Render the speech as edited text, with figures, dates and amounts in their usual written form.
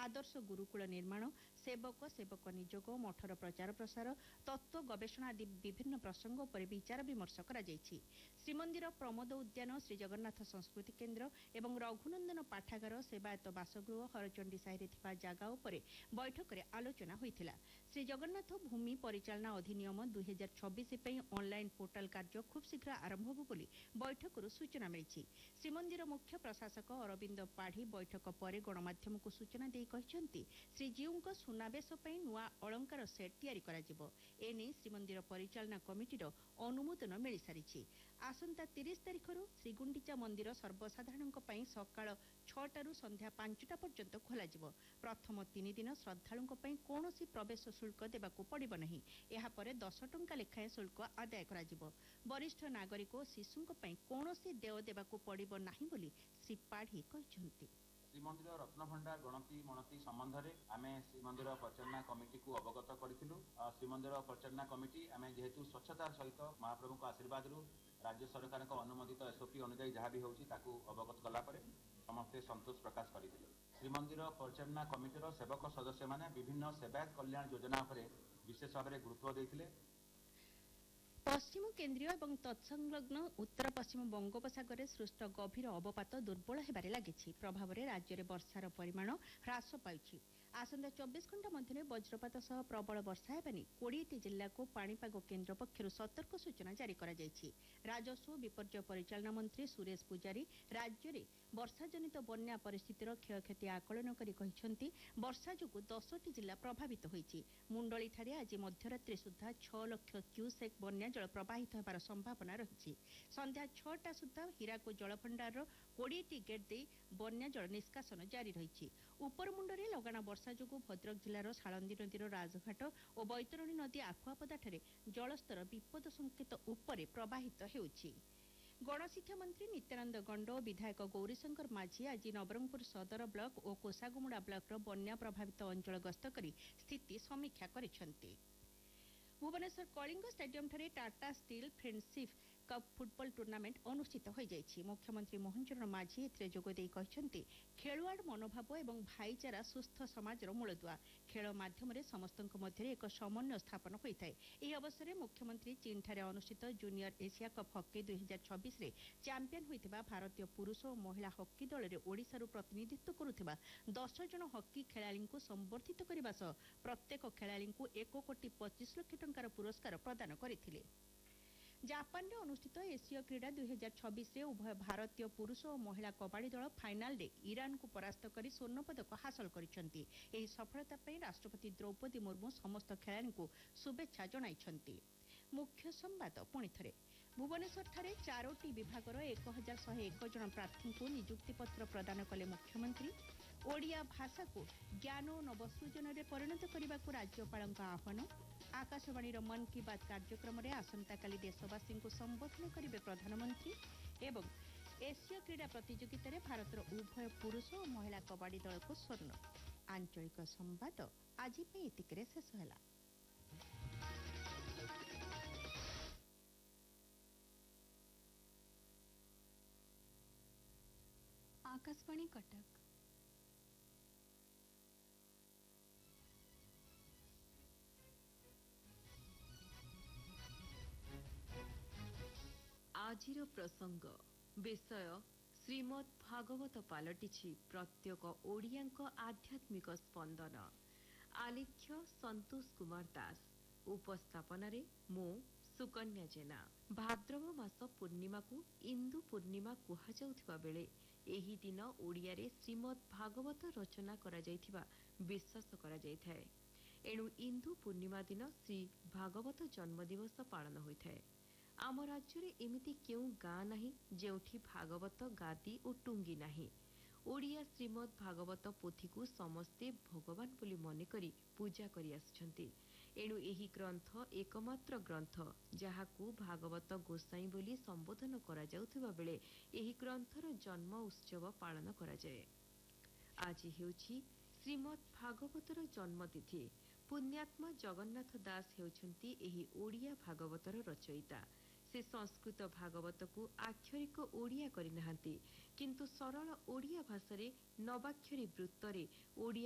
आदर्श गुरुकुल निर्माण सेवक सेवक नियोग मठर प्रचार प्रसार तत्व गवेषणा आदि विभिन्न प्रसंग पर विचार विमर्श करा जायछि। श्रीमंदिर प्रमोद उद्यान श्री जगन्नाथ संस्कृति केन्द्र एवं रघुनंदन पाठागार सेवायत बासगृह हरचंडी साहिरे थिबा जागा उपरे बैठक रे आलोचना होइथिला। श्री जगन्नाथ भूमि परिचालना अधिनियम 2026 पे ऑनलाइन पोर्टल कार्य खूब शीघ्र आरंभ होबो बोली बैठक सूचना मिली। श्रीमंदिर मुख्य प्रशासक अरविंद पाढ़ी बैठक पर गणमाध्यम को सूचना दे कहिसेंति श्रीजीऊ सुनावेश पर नुआ अलंकार सेट तैयारी करा जिवो। एने श्रीमंदिर परिचालना कमिटीर अनुमोदन मिल सारी। आसंता 30 तारिख श्रीगुंडीचा मंदिर सर्वसाधारण सकाळ 6 संध्या 5टा पर्यंत खोल। प्रथम 3 दिन श्रद्धालुओं कौनसी प्रवेश शुल्क देवाक पड़िब नहीं। यापर 10 टंका लेखाएं शुल्क आदाय करा। वरिष्ठ नागरिक और शिशुओं कौनसी देय देवाक पड़िब नहीं बोली श्री पाढ़ी कहते। श्रीमंदिर रत्नभंडार गणति मणति संबंध में आम श्रीमंदिर परिचालना कमिटी को अवगत करूँ। श्रीमंदिर परिचालना कमिटी आम जेहेतु स्वच्छतार सहित महाप्रभु आशीर्वाद राज्य सरकार अनुमोदित एसओपी अनुजाई जहाँ भी होची ताकू अवगत कलापर समस्ते संतोष प्रकाश करते। श्रीमंदिर परिचालना कमिटीर सेवक सदस्य मैंने विभिन्न सेवायत कल्याण योजना पर विशेष भाव में गुरुत्व देते। पश्चिम केन्द्रीय और तत्संलग्न उत्तर पश्चिम बंगोपसागर सृष्ट गभीर अवपात दुर्बल होबार लगी। प्रभाव में राज्य में वर्षार परिमाण ह्रास पाई। आसंता 24 घंटा मध्य वज्रपात सह प्रबल वर्षा हेबानी 20टी जिला को पाणीपाग केन्द्र पक्षर सतर्क सूचना जारी करा जायछि। राजस्व विपर्यय परिचालना मंत्री सुरेश पुजारी राज्य में वर्षा जनित बन्या परिस्थितिर क्षयक्षति आकलन करी कहिसेंति वर्षा जोगु 10टी जिला प्रभावित होईछि। मुंडली ठारे आज मध्यरात्रि सुद्धा 6 लाख क्यूसेक बन्या जल प्रवाहित होबार संभावना रही। संध्या 6टा सुद्धा हीराको जलभंडार 20टी गेट दे बन्या जल निष्कासन जारी रही। उपरमुंडरे लगाण वर्षा जोगु भद्रक जिलार सालंदी नदीर राजघाट और बैतरणी नदी आखुआपदाठारे जलस्तर विपद संकेत उपरे प्रवाहित हेउछि। गणशिक्षा मंत्री नित्यानंद गंड और विधायक गौरीशंकर माझी आज नवरंगपुर सदर ब्लॉक और कोसागुमुड़ा ब्लॉक बन्या प्रभावित अंचल गस्त करी स्थिति समीक्षा करिसेंति। भुवनेश्वर कलिंग स्टेडियम ठारे Tata steel friendship cup football tournament अनुष्ठित हो जाइछि। मुख्यमंत्री मोहन चरण माझी एथिरे जोगदेई कहिसेंति खेलुआड़ मनोभाव एवं भाईचारा सुस्थ समाजर मूलदुआ। खेल माध्यम समस्तक मध्य एक समन्वय स्थापन होता है। यह अवसर में मुख्यमंत्री चीन ठारे अनुष्ठित जूनियर एशिया कप हॉकी 2026 रे चैंपियन होइतिबा भारतीय पुरुष और महिला हॉकी दल रे ओडिशारू प्रतिनिधित्व करुथिबा 10 जन हॉकी खेलाड़ी को संबर्धित करने सह प्रत्येक खेलाड़ी को 1,25 लाख टंकार पुरस्कार प्रदान करथिले। जापान में अनुष्ठित एशिया क्रीड़ा 2026 रे उभय भारतीय पुरुष और महिला कबाड़ी दल फाइनाल रे ईरान को परास्त कर स्वर्ण पदक हासिल करिसेंति। एही सफलता पे राष्ट्रपति द्रौपदी मुर्मू समस्त खेलाड़ी को शुभेच्छा जणाइछंती। मुख्य संवाद पुणी थरे भुवनेश्वर ठारे 4टी विभागर 1101 जन प्रार्थी को नियुक्ति पत्र प्रदान कले मुख्यमंत्री। ओडिया भाषा को ज्ञान और नवसृजन में परिणत करने को राज्यपाल आह्वान। आकाशवाणी मन की बात कार्यक्रम में आसंताकाली देशवासी को संबोधन करेंगे प्रधानमंत्री। एवं एशिया क्रीड़ा प्रतियोगिता में भारतर उभय पुरुष और महिला कबाड़ी दल को स्वर्ण। आंचलिक संवाद आज एतिकरे शेष है। आकाशवाणी कटक। आजिर प्रसंग विषय श्रीमद् भागवत पलटिछि प्रत्येक ओडियांक आध्यात्मिक स्पंदन। आलेख्य संतोष कुमार दास। उपस्थापन रे मो सुकन्या जेना। भाद्रव मास पूर्णिमा को इंदु पूर्णिमा कुहा जाउथिबा बेले एही दिन ओडिया रे श्रीमद् भागवत रचना करा जाइथिबा विश्वास करा जाइथाय। एणु इंदु पूर्णिमा दिन श्री भागवत जन्म दिवस पालन होइथाय। आम राज्य रे एमिति केउ गाँ नाही जेउठी भागवत गादी और टुंगी नाही। ओडिया श्रीमद् भागवत पोथी को समस्ते भगवान बोली मने करी पूजा करी आछंती। एणु एही ग्रंथ एकमात्र ग्रंथ जहाकू भागवत गोसाई बोली संबोधन करा जाउथिबा बेले एही ग्रंथर जन्म उत्सव पालन करा जाए। आज हेउछि श्रीमद् भागवतर जन्मतिथि। पुण्यात्मा जगन्नाथ दास हेउछंती एही ओडिया भागवतर रचयिता। से संस्कृत भागवत को आक्षरिक ओडिया करि नाहांती, किंतु सरल ओडिया भाषा रे नवाक्षरी वृत्तरे ओडिया